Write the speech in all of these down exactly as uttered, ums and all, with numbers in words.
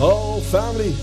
Oh, family.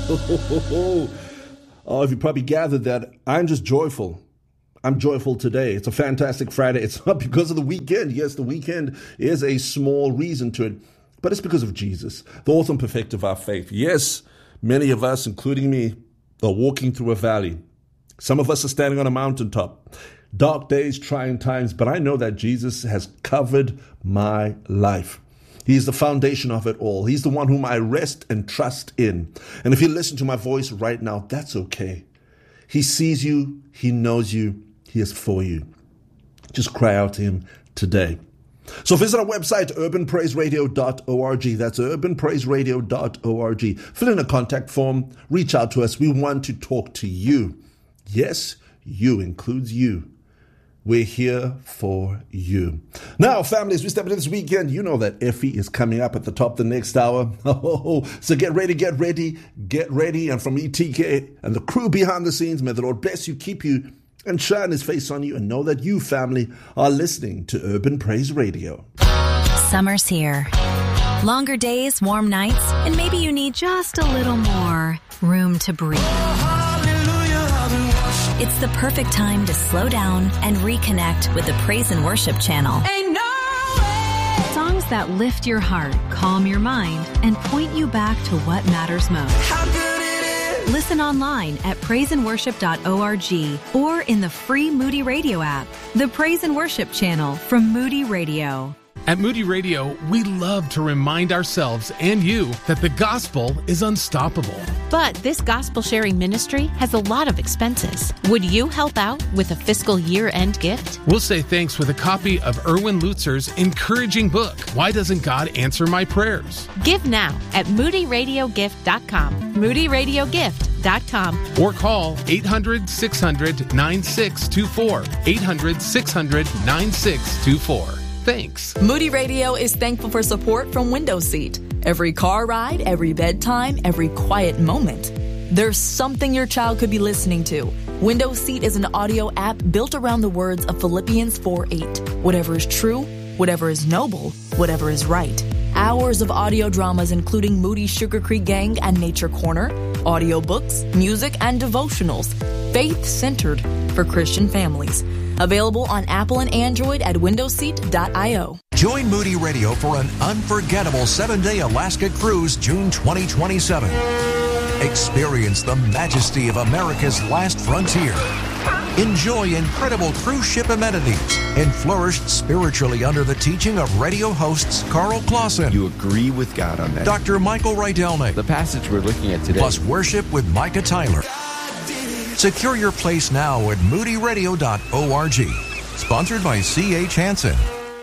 Oh, if you probably gathered that, I'm just joyful. I'm joyful today. It's a fantastic Friday. It's not because of the weekend. Yes, the weekend is a small reason to it, but it's because of Jesus, the author and perfecter of our faith. Yes, many of us, including me, are walking through a valley. Some of us are standing on a mountaintop. Dark days, trying times, but I know that Jesus has covered my life. He is the foundation of it all. He's the one whom I rest and trust in. And if you listen to my voice right now, that's okay. He sees you. He knows you. He is for you. Just cry out to him today. So visit our website, urban praise radio dot org. That's urban praise radio dot org. Fill in a contact form. Reach out to us. We want to talk to you. Yes, you includes you. We're here for you. Now, families, we step into this weekend. You know that Effie is coming up at the top the next hour. Oh, so get ready, get ready, get ready. And from E T K and the crew behind the scenes, may the Lord bless you, keep you, and shine his face on you. And know that you, family, are listening to Urban Praise Radio. Summer's here. Longer days, warm nights, and maybe you need just a little more room to breathe. It's the perfect time to slow down and reconnect with the Praise and Worship channel. Ain't no way. Songs that lift your heart, calm your mind, and point you back to what matters most. How good it is. Listen online at praise and worship dot org or in the free Moody Radio app. The Praise and Worship channel from Moody Radio. At Moody Radio, we love to remind ourselves and you that the gospel is unstoppable. But this gospel sharing ministry has a lot of expenses. Would you help out with a fiscal year-end gift? We'll say thanks with a copy of Erwin Lutzer's encouraging book, Why Doesn't God Answer My Prayers? Give now at moody radio gift dot com. moody radio gift dot com. Or call eight hundred, six hundred, nine six two four. eight hundred, six hundred, nine six two four. Thanks. Moody Radio is thankful for support from Window Seat. Every car ride, every bedtime, every quiet moment. There's something your child could be listening to. Window Seat is an audio app built around the words of Philippians four eight. Whatever is true, whatever is noble, whatever is right. Hours of audio dramas including Moody's Sugar Creek Gang and Nature Corner, audiobooks, music, and devotionals. Faith-centered for Christian families. Available on Apple and Android at window seat dot io. Join Moody Radio for an unforgettable seven-day Alaska cruise June twenty twenty-seven. Experience the majesty of America's last frontier. Enjoy incredible cruise ship amenities and flourish spiritually under the teaching of radio hosts Carl Clausen. You agree with God on that. Doctor Michael Rydelnik. The passage we're looking at today. Plus worship with Micah Tyler. Secure your place now at moody radio dot org. Sponsored by C H Hansen.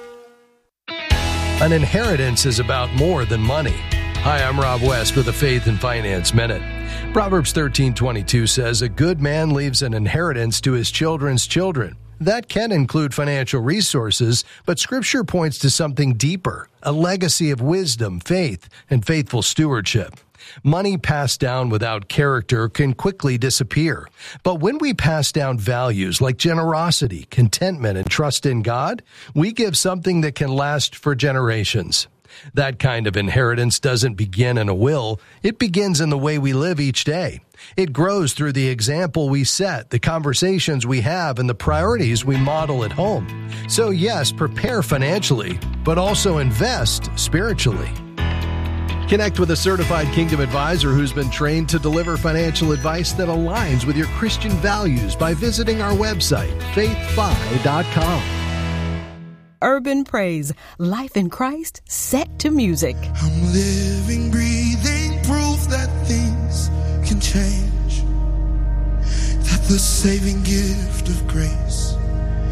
An inheritance is about more than money. Hi, I'm Rob West with the Faith and Finance Minute. Proverbs thirteen twenty-two says, "A good man leaves an inheritance to his children's children." That can include financial resources, but Scripture points to something deeper, a legacy of wisdom, faith, and faithful stewardship. Money passed down without character can quickly disappear. But when we pass down values like generosity, contentment, and trust in God, we give something that can last for generations. That kind of inheritance doesn't begin in a will. It begins in the way we live each day. It grows through the example we set, the conversations we have, and the priorities we model at home. So yes, prepare financially, but also invest spiritually. Connect with a certified Kingdom advisor who's been trained to deliver financial advice that aligns with your Christian values by visiting our website, faith fi dot com. Urban Praise, life in Christ set to music. I'm living, breathing proof that things can change, that the saving gift of grace